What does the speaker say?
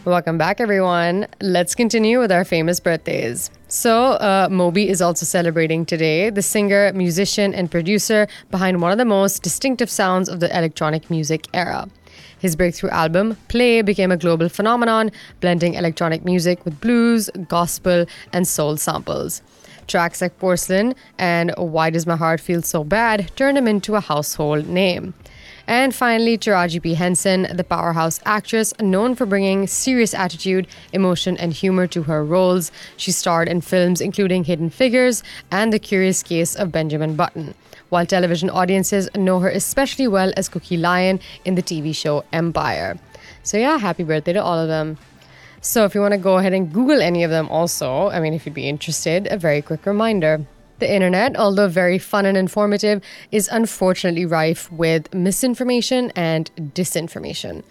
Welcome back, everyone. Let's continue with our famous birthdays. So, Moby is also celebrating today, the singer, musician, and producer behind one of the most distinctive sounds of the electronic music era. His breakthrough album, Play, became a global phenomenon, blending electronic music with blues, gospel, and soul samples. Tracks like Porcelain and Why Does My Heart Feel So Bad turned him into a household name. And finally, Taraji P. Henson, the powerhouse actress known for bringing serious attitude, emotion, and humor to her roles. She starred in films including Hidden Figures and The Curious Case of Benjamin Button, while television audiences know her especially well as Cookie Lyon in the TV show Empire. So yeah, happy birthday to all of them. So if you want to go ahead and Google any of them also, if you'd be interested, a very quick reminder. The internet, although very fun and informative, is unfortunately rife with misinformation and disinformation.